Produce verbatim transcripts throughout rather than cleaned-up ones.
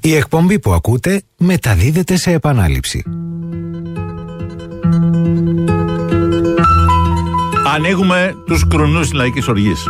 Η εκπομπή που ακούτε μεταδίδεται σε επανάληψη. Ανοίγουμε τους κρονούς της λαϊκής οργής.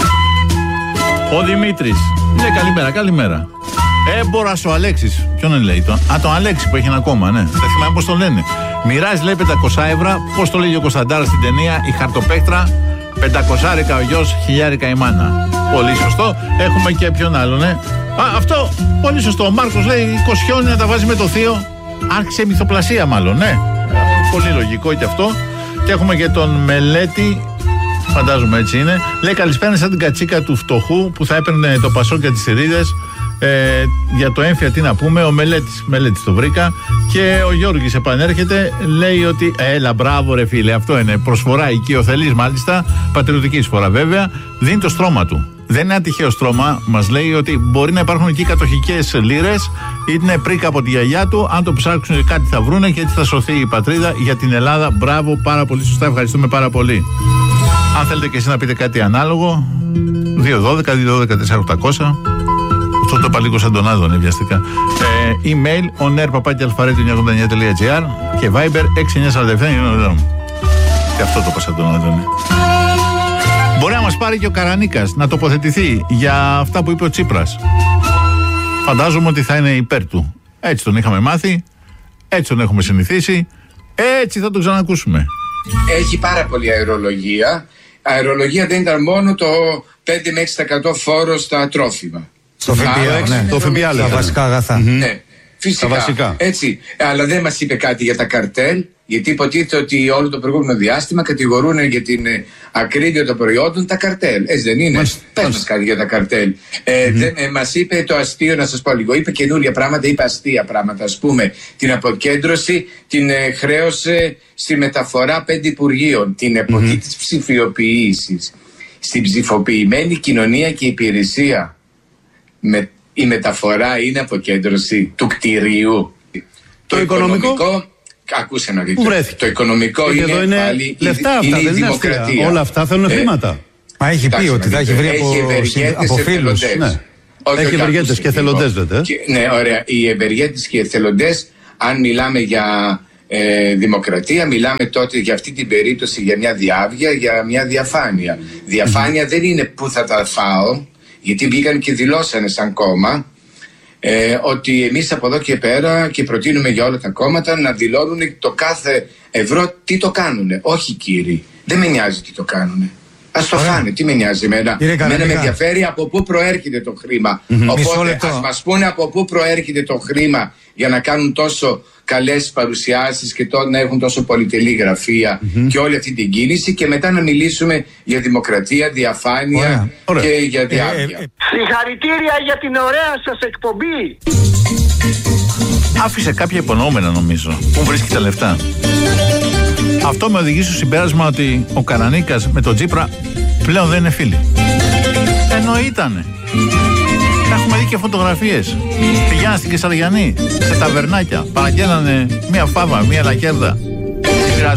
Ο Δημήτρης. Ναι, καλημέρα, καλημέρα. Έμπορας ο Αλέξης. Ποιον λέει το? Α, τον Αλέξη που έχει ένα κόμμα, ναι. Δεν θυμάμαι πώς το λένε. Μοιράζει, λέει, πεντακόσια ευρώ. Πώς το λέγει ο Κωνσταντάρας στην ταινία Η Χαρτοπέκτρα. πεντακόσια ο γιος, χιλιάρικα η μάνα. Πολύ σωστό. Έχουμε και ποιον άλλο, ναι. Α, αυτό. Πολύ σωστό. Ο Μάρκος λέει είκοσι να τα βάζει με το θείο. Άρχισε μυθοπλασία, μάλλον, ναι. Πολύ λογικό και αυτό. Και έχουμε και τον Μελέτη. Φαντάζομαι έτσι είναι. Λέει καλησπέρα σαν την κατσίκα του φτωχού που θα έπαιρνε το Πασό και τις θηρίδες. Ε, για το έμφυα τι να πούμε, ο Μελέτης, Μελέτης το βρήκα. Και ο Γιώργης επανέρχεται, λέει ότι έλα μπράβο ρε φίλε, αυτό είναι προσφορά οικειοθελής μάλιστα, πατριωτική εισφορά βέβαια, δίνει το στρώμα του. Δεν είναι ένα τυχαίο στρώμα, μας λέει ότι μπορεί να υπάρχουν εκεί κατοχικές λίρες, είναι πρίκα από τη γιαγιά του, αν το ψάξουν κάτι θα βρούνε και έτσι θα σωθεί η πατρίδα για την Ελλάδα. Μπράβο, πάρα πολύ σωστά, ευχαριστούμε πάρα πολύ. Αν θέλετε και εσείς να πείτε κάτι ανάλογο, δύο δώδεκα δύο δώδεκα τέσσερα οκτακόσια. Αυτό το είπα λίγο σαν τον Άδωνη βιαστικά. Ε, email onair παπάκι αλφαρέτιο εννιακόσια ογδόντα εννιά τελεία τζι άρ και Viber έξι εννιά σαράντα επτά. Και αυτό το είπα σαν τον Άδωνη. Μπορεί να μας πάρει και ο Καρανίκας να τοποθετηθεί για αυτά που είπε ο Τσίπρας. Φαντάζομαι ότι θα είναι υπέρ του. Έτσι τον είχαμε μάθει, έτσι τον έχουμε συνηθίσει, έτσι θα τον ξανακούσουμε. Έχει πάρα πολλή αερολογία. Αερολογία δεν ήταν μόνο το πέντε με έξι τοις εκατό φόρο στα τρόφιμα. Στο ΦΠΑ, ναι. Το ΦΠΑ, τα βασικά αγαθά. Ναι, φυσικά. Βασικά. Έτσι. Αλλά δεν μας είπε κάτι για τα καρτέλ, γιατί υποτίθεται ότι όλο το προηγούμενο διάστημα κατηγορούν για την ακρίβεια των προϊόντων τα καρτέλ. Έτσι δεν είναι? Πες μας κάτι για τα καρτέλ. Ε, mm-hmm. ε, μας είπε το αστείο, να σας πω λίγο. Είπε καινούρια πράγματα, είπε αστεία πράγματα. Ας πούμε, την αποκέντρωση την ε, χρέωσε στη μεταφορά πέντε υπουργείων. Την εποχή mm-hmm. της ψηφιοποίησης. Στην ψηφοποιημένη κοινωνία και υπηρεσία. Με, η μεταφορά είναι αποκέντρωση του κτηρίου. Το, το οικονομικό, οικονομικό ακούσε να δείτε. Το οικονομικό είναι, εδώ είναι πάλι λεφτά αυτά, είναι η δεν δημοκρατία. Είναι όλα αυτά θέλουν χρήματα. Ε, Μα έχει πει ότι θα έχει βρει από, από φίλους. Ναι. Έχει ευεργέτες και εθελοντές βέβαια. Ναι, ωραία. Οι ευεργέτες και οι εθελοντές, αν μιλάμε για ε, δημοκρατία, μιλάμε τότε για αυτή την περίπτωση για μια διάβγεια, για μια διαφάνεια. Διαφάνεια δεν είναι πού θα τα φάω, γιατί βγήκαν και δηλώσανε σαν κόμμα ε, ότι εμείς από εδώ και πέρα και προτείνουμε για όλα τα κόμματα να δηλώνουν το κάθε ευρώ τι το κάνουνε. Όχι κύριοι, δεν με νοιάζει τι το κάνουνε. Ας το φάνε, τι με νοιάζει εμένα. Εμένα με ενδιαφέρει από πού προέρχεται το χρήμα. Mm-hmm. Οπότε ας μας πούνε από πού προέρχεται το χρήμα για να κάνουν τόσο καλές παρουσιάσεις και το, να έχουν τόσο πολυτελή γραφεία mm-hmm. και όλη αυτή την κίνηση, και μετά να μιλήσουμε για δημοκρατία, διαφάνεια ωραία. Και για διάβγεια. Ε, ε, ε. Συγχαρητήρια για την ωραία σας εκπομπή. Άφησε κάποια υπονοούμενα νομίζω. Πού βρίσκει τα λεφτά. Αυτό με οδηγεί στο συμπέρασμα ότι ο Καρανίκας με τον Τσίπρα πλέον δεν είναι φίλοι. Ενώ ήτανε. Έχουμε δει και φωτογραφίες. Πηγαίναν στην Κεσαριανή, σε ταβερνάκια, παραγγέλνανε μία φάβα, μία λακέρδα.